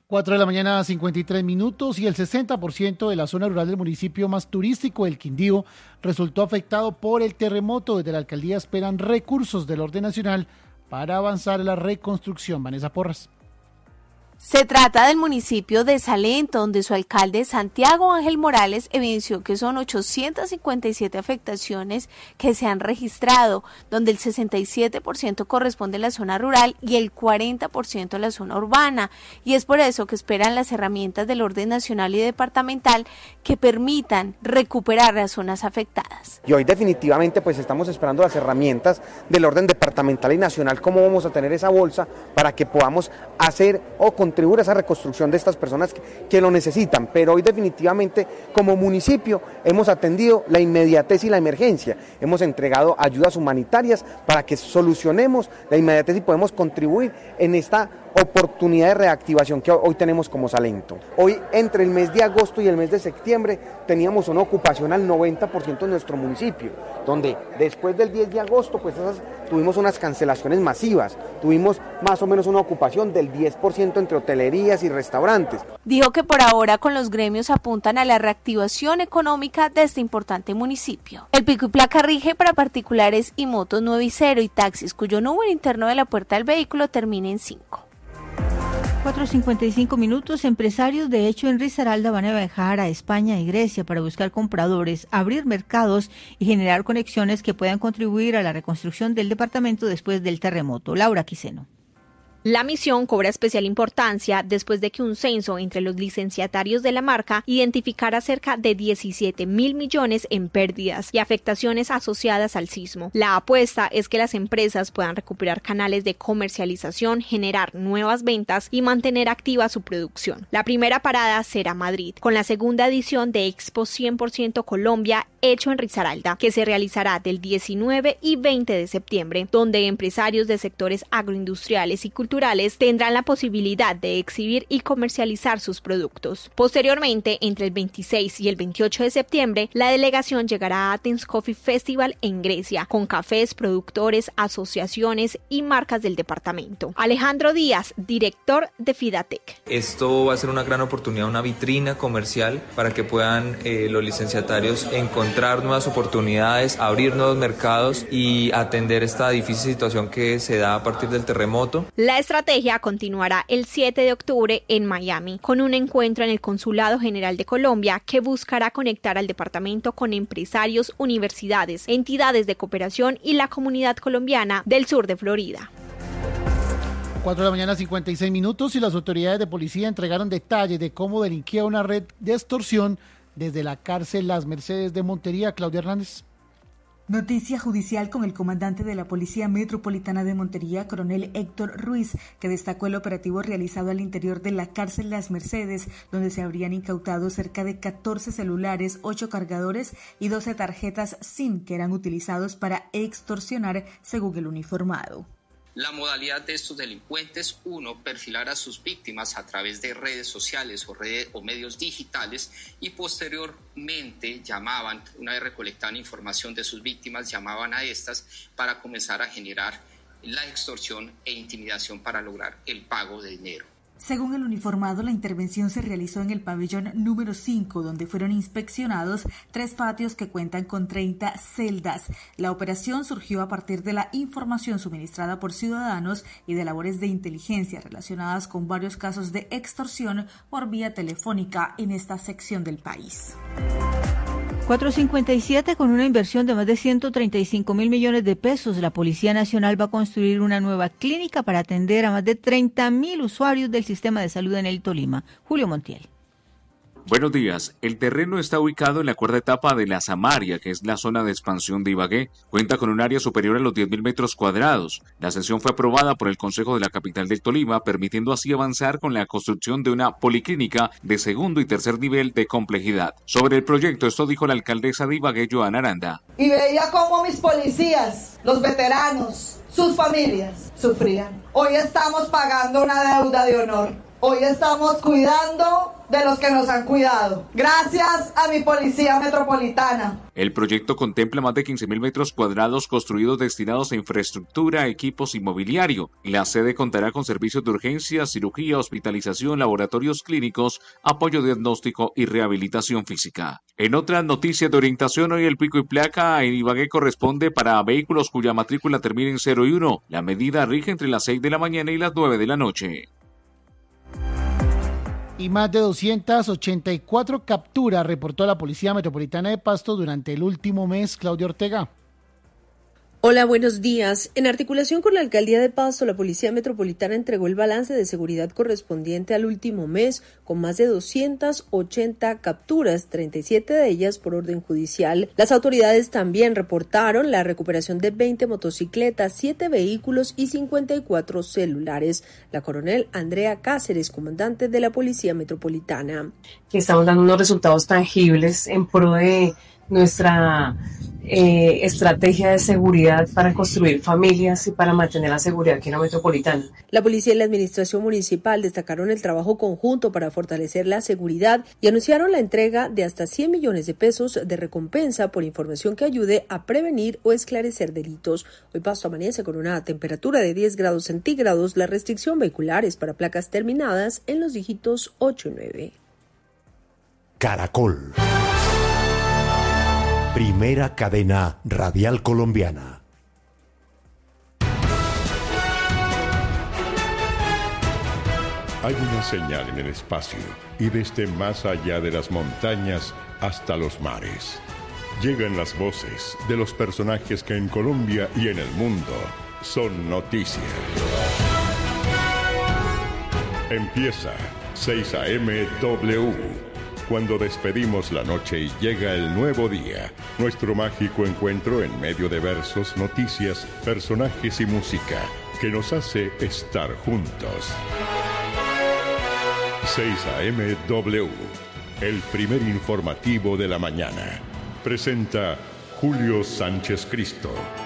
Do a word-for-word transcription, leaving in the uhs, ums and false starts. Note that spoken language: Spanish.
cuatro de la mañana, cincuenta y tres minutos, y el sesenta por ciento de la zona rural del municipio más turístico, el Quindío, resultó afectado por el terremoto. Desde la alcaldía esperan recursos del orden nacional para avanzar en la reconstrucción. Vanessa Porras. Se trata del municipio de Salento, donde su alcalde Santiago Ángel Morales evidenció que son ochocientas cincuenta y siete afectaciones que se han registrado, donde el sesenta y siete por ciento corresponde a la zona rural y el cuarenta por ciento a la zona urbana, y es por eso que esperan las herramientas del orden nacional y departamental que permitan recuperar las zonas afectadas. Y hoy definitivamente pues estamos esperando las herramientas del orden departamental y nacional, cómo vamos a tener esa bolsa para que podamos hacer o contribuir a esa reconstrucción de estas personas que, que lo necesitan, pero hoy definitivamente como municipio hemos atendido la inmediatez y la emergencia, hemos entregado ayudas humanitarias para que solucionemos la inmediatez y podemos contribuir en esta oportunidad de reactivación que hoy tenemos como Salento. Hoy, entre el mes de agosto y el mes de septiembre, teníamos una ocupación al noventa por ciento en nuestro municipio, donde después del diez de agosto pues esas, tuvimos unas cancelaciones masivas, tuvimos más o menos una ocupación del diez por ciento entre hotelerías y restaurantes. Dijo que por ahora con los gremios apuntan a la reactivación económica de este importante municipio. El pico y placa rige para particulares y motos nueve y cero y taxis cuyo número interno de la puerta del vehículo termine en cinco. cuatro cincuenta y cinco minutos. Empresarios de hecho en Risaralda van a viajar a España y Grecia para buscar compradores, abrir mercados y generar conexiones que puedan contribuir a la reconstrucción del departamento después del terremoto. Laura Quiseno. La misión cobra especial importancia después de que un censo entre los licenciatarios de la marca identificara cerca de diecisiete mil millones en pérdidas y afectaciones asociadas al sismo. La apuesta es que las empresas puedan recuperar canales de comercialización, generar nuevas ventas y mantener activa su producción. La primera parada será Madrid, con la segunda edición de Expo cien por ciento Colombia hecho en Risaralda, que se realizará del diecinueve y veinte de septiembre, donde empresarios de sectores agroindustriales y culturales tendrán la posibilidad de exhibir y comercializar sus productos. Posteriormente, entre el veintiséis y el veintiocho de septiembre, la delegación llegará a Athens Coffee Festival en Grecia, con cafés, productores, asociaciones y marcas del departamento. Alejandro Díaz, director de Fidatec. Esto va a ser una gran oportunidad, una vitrina comercial para que puedan eh, los licenciatarios encontrar nuevas oportunidades, abrir nuevos mercados y atender esta difícil situación que se da a partir del terremoto. La estrategia continuará el siete de octubre en Miami, con un encuentro en el Consulado General de Colombia que buscará conectar al departamento con empresarios, universidades, entidades de cooperación y la comunidad colombiana del sur de Florida. cuatro de la mañana, cincuenta y seis minutos, y las autoridades de policía entregaron detalles de cómo delinquía una red de extorsión desde la cárcel Las Mercedes de Montería. Claudia Hernández. Noticia judicial con el comandante de la Policía Metropolitana de Montería, coronel Héctor Ruiz, que destacó el operativo realizado al interior de la cárcel Las Mercedes, donde se habrían incautado cerca de catorce celulares, ocho cargadores y doce tarjetas SIM que eran utilizados para extorsionar, según el uniformado. La modalidad de estos delincuentes, uno, perfilar a sus víctimas a través de redes sociales o, redes, o medios digitales y posteriormente llamaban, una vez recolectaban información de sus víctimas, llamaban a estas para comenzar a generar la extorsión e intimidación para lograr el pago de dinero. Según el uniformado, la intervención se realizó en el pabellón número cinco, donde fueron inspeccionados tres patios que cuentan con treinta celdas. La operación surgió a partir de la información suministrada por ciudadanos y de labores de inteligencia relacionadas con varios casos de extorsión por vía telefónica en esta sección del país. cuatro cincuenta y siete. Con una inversión de más de ciento treinta y cinco mil millones de pesos, la Policía Nacional va a construir una nueva clínica para atender a más de treinta mil usuarios del sistema de salud en el Tolima. Julio Montiel. Buenos días. El terreno está ubicado en la cuarta etapa de la Samaria, que es la zona de expansión de Ibagué. Cuenta con un área superior a los diez mil metros cuadrados. La sesión fue aprobada por el Consejo de la capital del Tolima, permitiendo así avanzar con la construcción de una policlínica de segundo y tercer nivel de complejidad. Sobre el proyecto, esto dijo la alcaldesa de Ibagué, Joana Aranda. Y veía cómo mis policías, los veteranos, sus familias, sufrían. Hoy estamos pagando una deuda de honor. Hoy estamos cuidando de los que nos han cuidado. Gracias a mi Policía Metropolitana. El proyecto contempla más de quince mil metros cuadrados construidos destinados a infraestructura, equipos y mobiliario. La sede contará con servicios de urgencia, cirugía, hospitalización, laboratorios clínicos, apoyo diagnóstico y rehabilitación física. En otras noticias de orientación, hoy el pico y placa en Ibagué corresponde para vehículos cuya matrícula termine en cero y uno. La medida rige entre las seis de la mañana y las nueve de la noche. Y más de doscientas ochenta y cuatro capturas reportó la Policía Metropolitana de Pasto durante el último mes. Claudia Ortega. Hola, buenos días. En articulación con la Alcaldía de Pasto, la Policía Metropolitana entregó el balance de seguridad correspondiente al último mes, con más de doscientas ochenta capturas, treinta y siete de ellas por orden judicial. Las autoridades también reportaron la recuperación de veinte motocicletas, siete vehículos y cincuenta y cuatro celulares. La coronel Andrea Cáceres, comandante de la Policía Metropolitana. Que estamos dando unos resultados tangibles en pro de nuestra eh, estrategia de seguridad para construir familias y para mantener la seguridad aquí en la metropolitana. La policía y la administración municipal destacaron el trabajo conjunto para fortalecer la seguridad y anunciaron la entrega de hasta cien millones de pesos de recompensa por información que ayude a prevenir o esclarecer delitos. Hoy Pasto amanece con una temperatura de diez grados centígrados. La restricción vehicular es para placas terminadas en los dígitos ocho y nueve. Caracol. Primera cadena radial colombiana. Hay una señal en el espacio y desde más allá de las montañas hasta los mares. Llegan las voces de los personajes que en Colombia y en el mundo son noticia. Empieza seis A M W. Cuando despedimos la noche y llega el nuevo día, nuestro mágico encuentro en medio de versos, noticias, personajes y música que nos hace estar juntos. seis A M W, el primer informativo de la mañana. Presenta Julio Sánchez Cristo.